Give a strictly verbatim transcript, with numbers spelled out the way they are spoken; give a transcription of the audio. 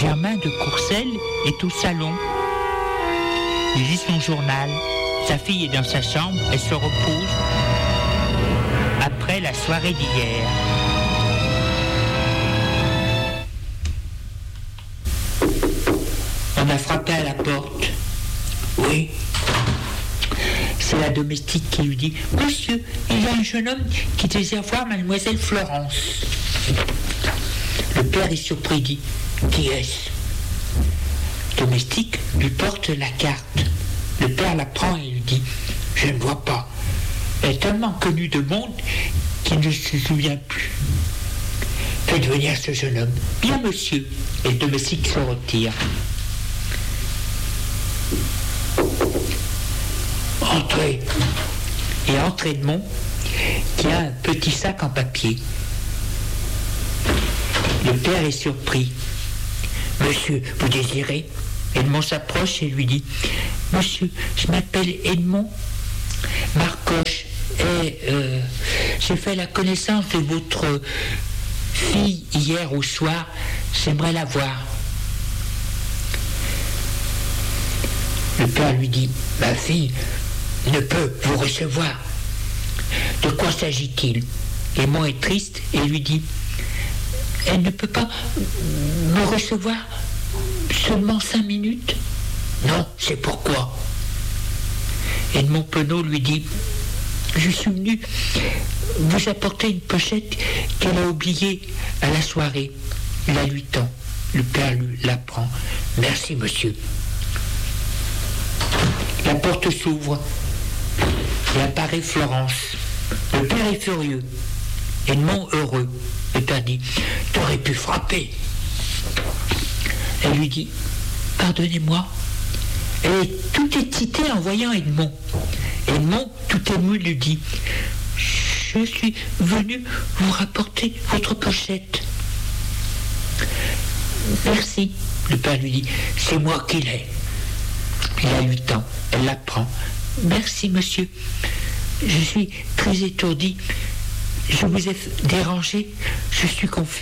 Germain de Courcelles est au salon. Il lit son journal. Sa fille est dans sa chambre, elle se repose après la soirée d'hier. On a frappé à la porte. Oui. C'est la domestique qui lui dit « Monsieur, il y a un jeune homme qui désire voir mademoiselle Florence. » Le père est surpris, dit « Qui est-ce » Domestique lui porte la carte. Le père la prend et lui dit « Je ne vois pas. » Elle est tellement connue de monde qu'il ne se souvient plus. « Faites venir ce jeune homme. »« Bien, monsieur. » Et le domestique se retire. Entrez. Et entre Edmond, qui a un petit sac en papier. Le père est surpris. « Monsieur, vous désirez ?» Edmond s'approche et lui dit « Monsieur, je m'appelle Edmond Marcoche et euh, j'ai fait la connaissance de votre fille hier au soir. J'aimerais la voir. » Le père lui dit « Ma fille ne peut vous recevoir. » De quoi s'agit-il ? Edmond est triste et lui dit « Elle ne peut pas me recevoir seulement cinq minutes ? » Non, c'est pourquoi. Edmond Penaud lui dit « Je suis venu vous apporter une pochette qu'elle a oubliée à la soirée. » Il a huit ans. Le père lui la prend. « Merci, monsieur. » La porte s'ouvre et apparaît Florence. Le père est furieux. Edmond heureux. Le père dit « T'aurais pu frapper. » Elle lui dit « Pardonnez-moi. » Elle est tout excitée en voyant Edmond. Edmond, tout ému, lui dit « Je suis venu vous rapporter votre pochette. » « Merci. » Le père lui dit « C'est moi qui l'ai. » Il a huit ans. Elle la prend. « Merci, monsieur. Je suis très étourdie. Je vous ai dérangé. Je suis confuse. »